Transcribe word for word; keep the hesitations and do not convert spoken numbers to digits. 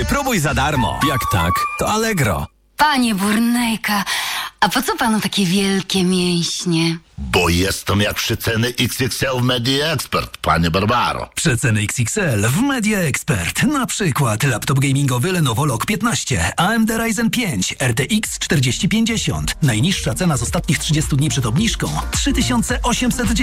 Wypróbuj za darmo. Jak tak, to Allegro. Panie Burnejka, a po co panu takie wielkie mięśnie? Bo jestem jak przeceny X X L w Media Expert, panie Barbaro. Przeceny X X L w Media Expert. Na przykład laptop gamingowy Lenovo Log piętnaście, A M D Ryzen pięć, R T X czterdzieści pięćdziesiąt. Najniższa cena z ostatnich trzydziestu dni przed obniżką trzy tysiące osiemset